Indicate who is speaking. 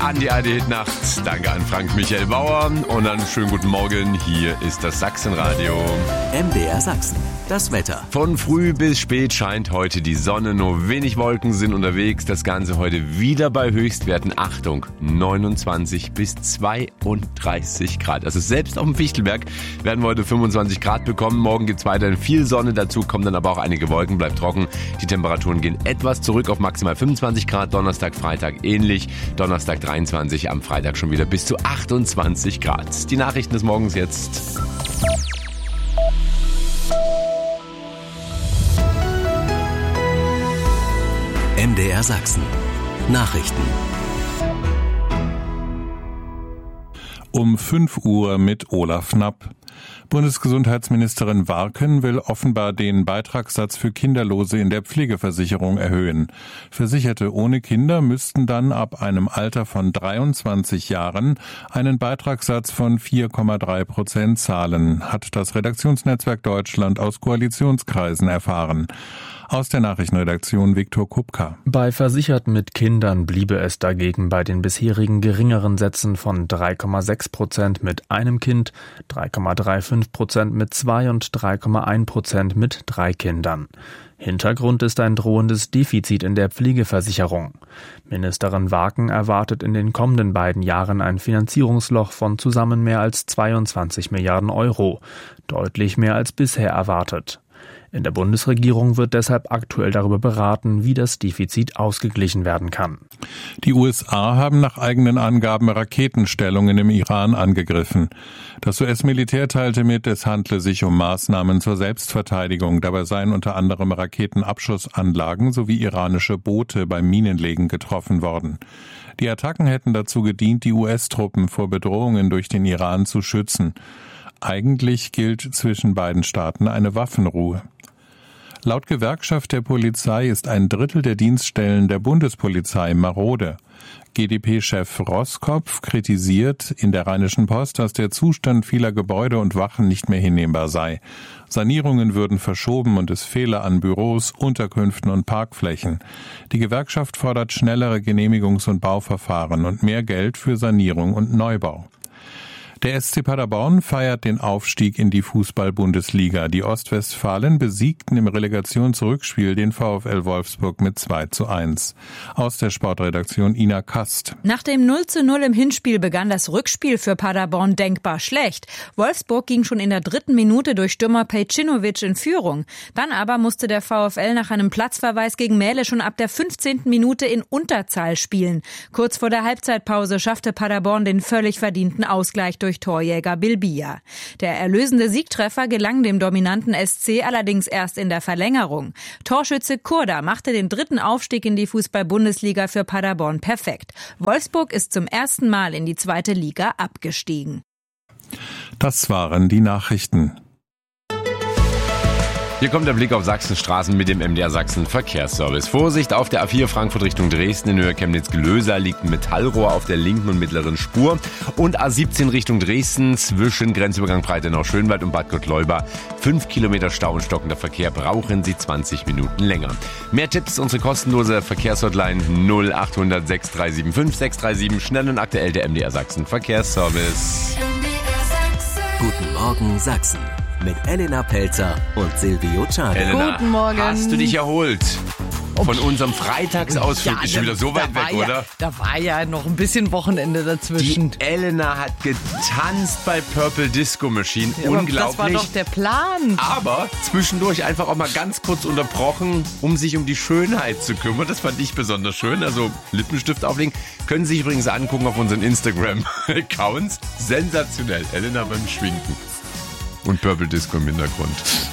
Speaker 1: an die ARD-Nacht. Danke an Frank-Michael Bauer und dann schönen guten Morgen. Hier ist das Sachsenradio.
Speaker 2: MDR Sachsen, das Wetter.
Speaker 1: Von früh bis spät scheint heute die Sonne, nur wenig Wolken sind unterwegs. Das Ganze heute wieder bei Höchstwerten, Achtung, 29 bis 32 Grad. Also selbst auf dem Fichtelberg werden wir heute 25 Grad bekommen. Morgen gibt es weiterhin viel Sonne, dazu kommen dann aber auch einige Wolken, bleibt trocken. Die Temperaturen gehen etwas zurück auf maximal 25 Grad. Donnerstag, Freitag ähnlich. Donnerstag 23, am Freitag schon wieder bis zu 28 Grad. Die Nachrichten des Morgens jetzt.
Speaker 2: MDR Sachsen. Nachrichten.
Speaker 3: Um 5 Uhr mit Olaf Knapp. Bundesgesundheitsministerin Warken will offenbar den Beitragssatz für Kinderlose in der Pflegeversicherung erhöhen. Versicherte ohne Kinder müssten dann ab einem Alter von 23 Jahren einen Beitragssatz von 4,3% zahlen, hat das Redaktionsnetzwerk Deutschland aus Koalitionskreisen erfahren. Aus der Nachrichtenredaktion Viktor Kupka.
Speaker 4: Bei Versicherten mit Kindern bliebe es dagegen bei den bisherigen geringeren Sätzen von 3,6% mit einem Kind, 3,35% mit 2 und 3,1% mit 3 Kindern. Hintergrund ist ein drohendes Defizit in der Pflegeversicherung. Ministerin Warken erwartet in den kommenden beiden Jahren ein Finanzierungsloch von zusammen mehr als 22 Milliarden Euro, deutlich mehr als bisher erwartet. In der Bundesregierung wird deshalb aktuell darüber beraten, wie das Defizit ausgeglichen werden kann.
Speaker 3: Die USA haben nach eigenen Angaben Raketenstellungen im Iran angegriffen. Das US-Militär teilte mit, es handle sich um Maßnahmen zur Selbstverteidigung. Dabei seien unter anderem Raketenabschussanlagen sowie iranische Boote beim Minenlegen getroffen worden. Die Attacken hätten dazu gedient, die US-Truppen vor Bedrohungen durch den Iran zu schützen. Eigentlich gilt zwischen beiden Staaten eine Waffenruhe. Laut Gewerkschaft der Polizei ist ein Drittel der Dienststellen der Bundespolizei marode. GdP-Chef Roskopf kritisiert in der Rheinischen Post, dass der Zustand vieler Gebäude und Wachen nicht mehr hinnehmbar sei. Sanierungen würden verschoben und es fehle an Büros, Unterkünften und Parkflächen. Die Gewerkschaft fordert schnellere Genehmigungs- und Bauverfahren und mehr Geld für Sanierung und Neubau. Der SC Paderborn feiert den Aufstieg in die Fußball-Bundesliga. Die Ostwestfalen besiegten im Relegationsrückspiel den VfL Wolfsburg mit 2:1. Aus der Sportredaktion Ina Kast.
Speaker 5: Nach dem 0:0 im Hinspiel begann das Rückspiel für Paderborn denkbar schlecht. Wolfsburg ging schon in der 3. Minute durch Stürmer Pejcinovic in Führung. Dann aber musste der VfL nach einem Platzverweis gegen Mähle schon ab der 15. Minute in Unterzahl spielen. Kurz vor der Halbzeitpause schaffte Paderborn den völlig verdienten Ausgleich durch Torjäger Bilbia. Der erlösende Siegtreffer gelang dem dominanten SC allerdings erst in der Verlängerung. Torschütze Kurda machte den 3. Aufstieg in die Fußball-Bundesliga für Paderborn perfekt. Wolfsburg ist zum ersten Mal in die 2. Liga abgestiegen.
Speaker 3: Das waren die Nachrichten.
Speaker 1: Hier kommt der Blick auf Sachsens Straßen mit dem MDR Sachsen Verkehrsservice. Vorsicht auf der A4 Frankfurt Richtung Dresden in Höhe Chemnitz-Gelösa liegt ein Metallrohr auf der linken und mittleren Spur. Und A17 Richtung Dresden zwischen Grenzübergang Breitenau-Schönwald und Bad Gottleuba 5 Kilometer Stau und stockender Verkehr, brauchen Sie 20 Minuten länger. Mehr Tipps, unsere kostenlose Verkehrshotline 0800 6375 637, schnell und aktuell der MDR Sachsen Verkehrsservice.
Speaker 2: Guten Morgen Sachsen. Mit Elena Pelzer und Silvio Czarek.
Speaker 1: Elena,
Speaker 6: guten Morgen.
Speaker 1: Hast du dich erholt? Von unserem Freitagsausflug ist schon wieder so weit weg, oder?
Speaker 6: Da war ja noch ein bisschen Wochenende dazwischen.
Speaker 1: Die Elena hat getanzt bei Purple Disco Machine.
Speaker 6: Ja,
Speaker 1: unglaublich.
Speaker 6: Das war doch der Plan.
Speaker 1: Aber zwischendurch einfach auch mal ganz kurz unterbrochen, um sich um die Schönheit zu kümmern. Das fand ich besonders schön. Also Lippenstift auflegen. Können Sie sich übrigens angucken auf unseren Instagram-Accounts. Sensationell. Elena beim Schwinken. Und Purple Disco im Hintergrund.